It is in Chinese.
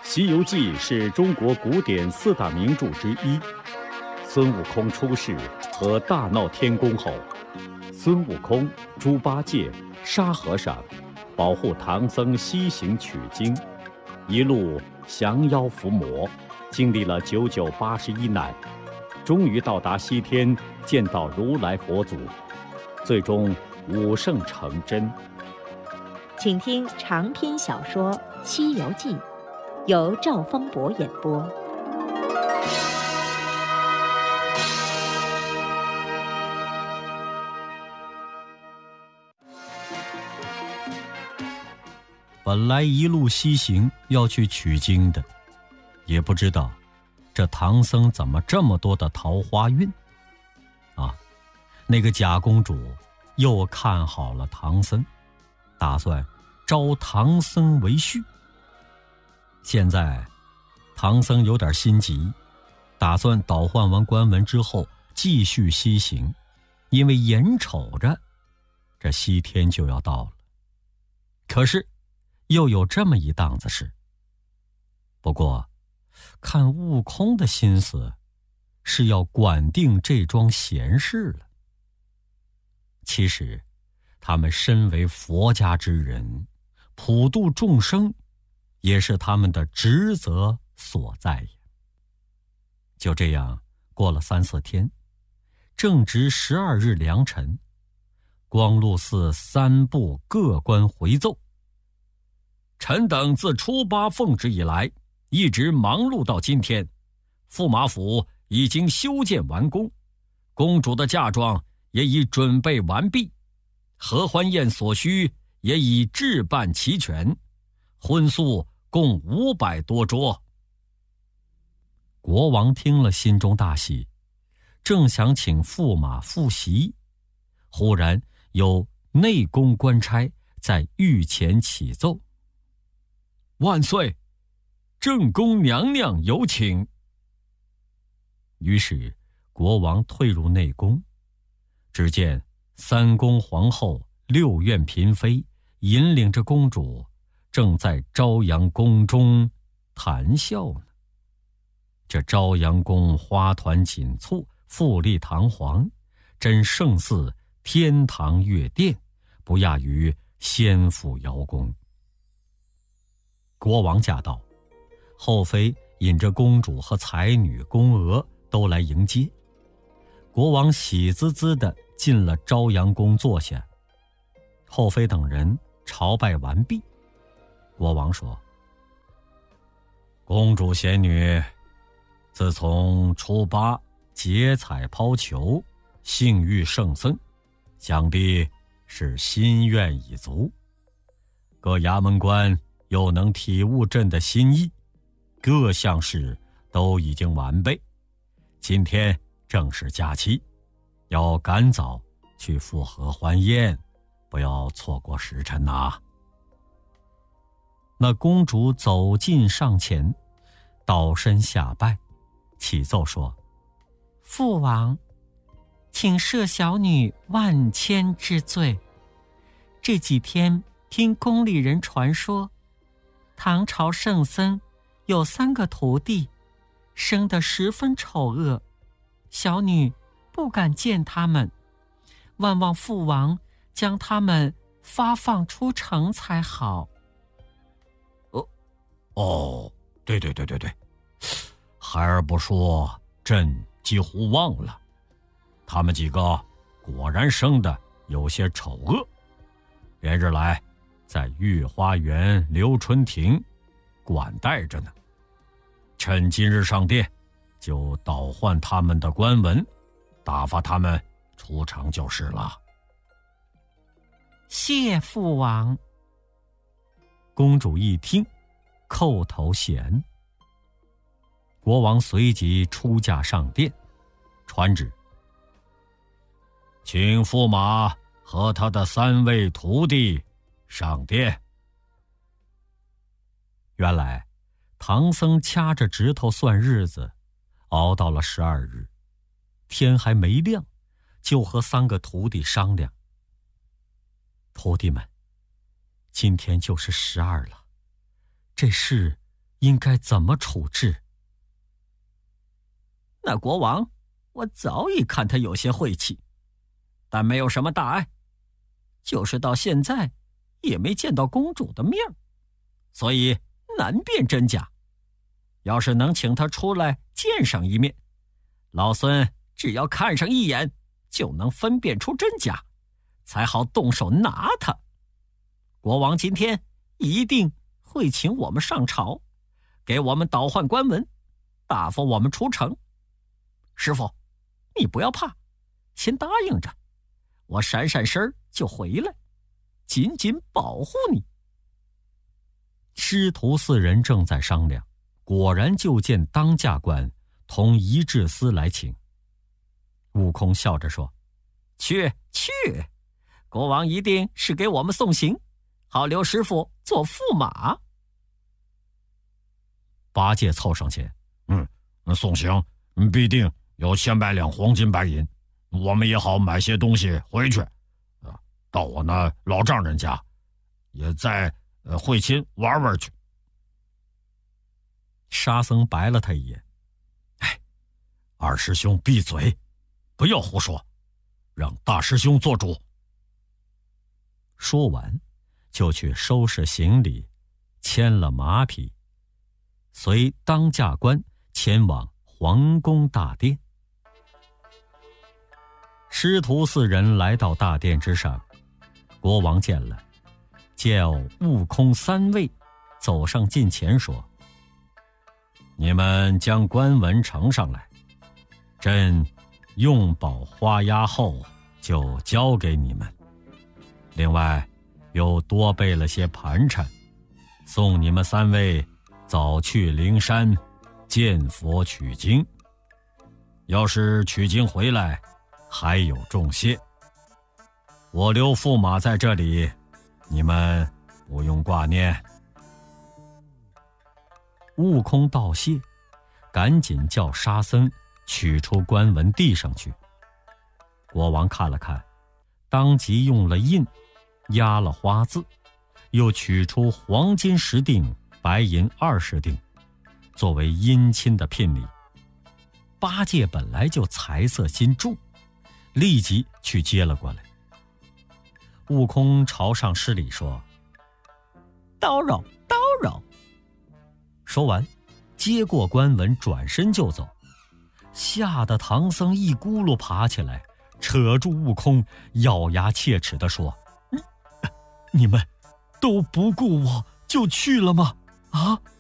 西游记》是中国古典4大名著之一。孙悟空出世和大闹天宫后，孙悟空、猪八戒、沙和尚保护唐僧西行取经，一路降妖伏魔，经历了981难，终于到达西天，见到如来佛祖，最终5圣成真。 请听长篇小说《西游记》，由赵丰博演播。 本来一路西行要去取经的，也不知道这唐僧怎么这么多的桃花运啊！那个假公主又看好了唐僧，打算招唐僧为婿。现在唐僧有点心急，打算倒换完官文之后继续西行，因为眼瞅着这西天就要到了。可是又有这么一档子事。不过看悟空的心思是要管定这桩闲事了。其实他们身为佛家之人，普度众生也是他们的职责所在也。就这样过了3、4天，正值12日良辰，光禄寺3部各官回奏：臣等自初8奉旨以来，一直忙碌到今天，驸马府已经修建完工，公主的嫁妆也已准备完毕，合欢宴所需也已置办齐全，荤素共500多桌。国王听了心中大喜，正想请驸马复席，忽然有内宫官差在御前启奏：万岁，正宫娘娘有请。于是国王退入内宫，只见3宫皇后、6院嫔妃引领着公主，正在朝阳宫中谈笑呢。这朝阳宫花团锦簇，富丽堂皇，真胜似天堂乐殿，不亚于仙府瑶宫。国王驾到，后妃引着公主和才女宫娥都来迎接。国王喜滋滋地进了朝阳宫坐下，后妃等人朝拜完毕。国王说：公主贤女，自从初8结彩抛球，幸遇圣僧，想必是心愿已足，各衙门官又能体悟朕的心意，各项事都已经完备。今天正是假期，要赶早去赴合欢宴，不要错过时辰呐。那公主走近上前，倒身下拜，启奏说：父王，请赦小女万千之罪。这几天听宫里人传说，唐朝圣僧有3个徒弟，生得十分丑恶，小女不敢见他们，万望父王将他们发放出城才好。对，孩儿不说，朕几乎忘了。他们几个果然生得有些丑恶，连日来在御花园留春亭管待着呢。趁今日上殿，就倒换他们的官文，打发他们出城就是了。谢父王。公主一听，叩头谢恩。国王随即出驾上殿，传旨：请驸马和他的3位徒弟上殿。原来唐僧掐着指头算日子，熬到了12日，天还没亮，就和3个徒弟商量：徒弟们，今天就是12了，这事应该怎么处置。 那国王，我早已看他有些晦气，但没有什么大碍，就是到现在也没见到公主的面，所以难辨真假。要是能请他出来见上一面，老孙只要看上一眼，就能分辨出真假，才好动手拿他。国王今天一定会请我们上朝，给我们倒换官文，大封我们出城。师傅，你不要怕，先答应着，我闪闪身就回来，紧紧保护你。 师徒4人正在商量，果然就见当驾官同仪制司来请。悟空笑着说： 去，国王一定是给我们送行，好留师傅做驸马。 八戒凑上前： 送行必定有千百两黄金白银，我们也好买些东西回去，到我那老丈人家，也再会亲玩玩去。 沙僧白了他一眼： 二师兄闭嘴，不要胡说，让大师兄做主。 说完就去收拾行李，牵了马匹，随当驾官前往皇宫大殿。师徒4人来到大殿之上，国王见了，叫悟空3位走上近前说：你们将官文呈上来，朕用宝花押后就交给你们。另外又多备了些盘缠，送你们3位早去灵山见佛取经。要是取经回来还有重谢，我留驸马在这里，你们不用挂念。悟空道谢，赶紧叫沙僧取出官文递上去。国王看了看，当即用了印压了花字，又取出黄金10锭，白银20锭，作为姻亲的聘礼。八戒本来就财色心重，立即去接了过来。悟空朝上施礼说： 叨扰。 说完接过官文转身就走，吓得唐僧一咕噜爬起来，扯住悟空，咬牙切齿地说：你们都不顾我就去了吗？